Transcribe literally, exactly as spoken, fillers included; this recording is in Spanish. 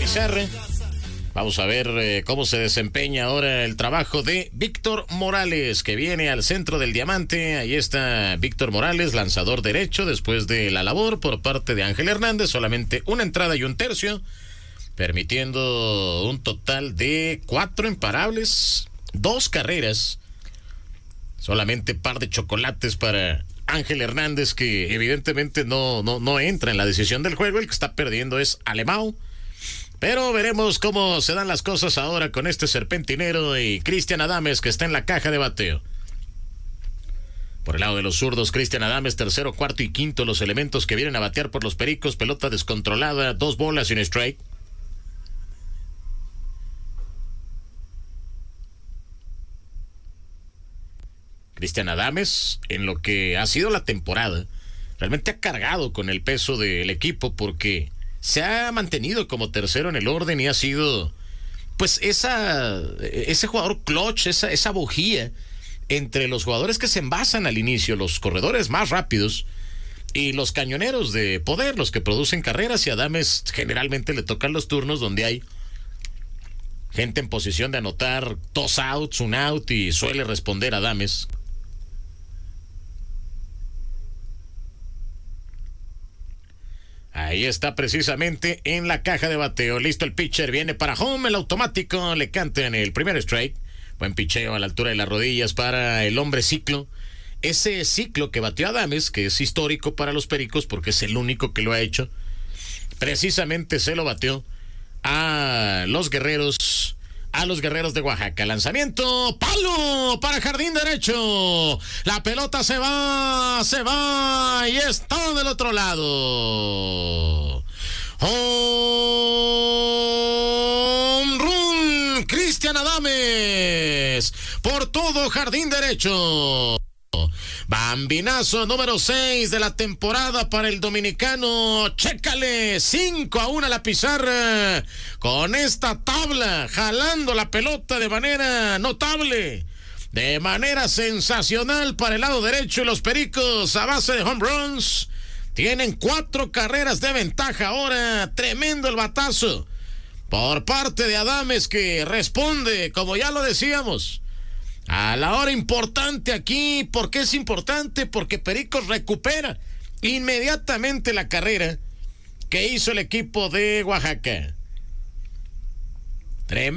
pizarra. Vamos a ver eh, cómo se desempeña ahora el trabajo de Víctor Morales, que viene al centro del diamante. Ahí está Víctor Morales, lanzador derecho, después de la labor por parte de Ángel Hernández. Solamente una entrada y un tercio, permitiendo un total de cuatro imparables, dos carreras, solamente par de chocolates para Ángel Hernández, que evidentemente no, no, no entra en la decisión del juego. El que está perdiendo es Alemão. Pero veremos cómo se dan las cosas ahora con este serpentinero y Cristian Adames, que está en la caja de bateo. Por el lado de los zurdos, Cristian Adames, tercero, cuarto y quinto, los elementos que vienen a batear por los Pericos. Pelota descontrolada, dos bolas y un strike. Cristian Adames, en lo que ha sido la temporada, realmente ha cargado con el peso del equipo, porque se ha mantenido como tercero en el orden y ha sido, pues, esa, ese jugador clutch, esa, esa bujía entre los jugadores que se envasan al inicio, los corredores más rápidos y los cañoneros de poder, los que producen carreras. Y a Adames generalmente le tocan los turnos donde hay gente en posición de anotar dos outs, un out, y suele responder Adames. Ahí está precisamente en la caja de bateo. Listo el pitcher, viene para home, el automático, le canta en el primer strike. Buen picheo a la altura de las rodillas para el hombre ciclo. Ese ciclo que batió Adames, que es histórico para los Pericos porque es el único que lo ha hecho, precisamente se lo batió a los guerreros, a los guerreros de Oaxaca. Lanzamiento, palo para jardín derecho. La pelota se va, se va y está del otro lado. Home run, Cristian Adames, por todo jardín derecho. Bambinazo número seis de la temporada para el dominicano. Chécale, cinco a uno a la pizarra. Con esta tabla, jalando la pelota de manera notable, de manera sensacional para el lado derecho. Y los Pericos, a base de home runs, tienen cuatro carreras de ventaja ahora. Tremendo el batazo por parte de Adames, que responde, como ya lo decíamos, a la hora importante aquí. ¿Por qué es importante? Porque Pericos recupera inmediatamente la carrera que hizo el equipo de Oaxaca. Tremendo.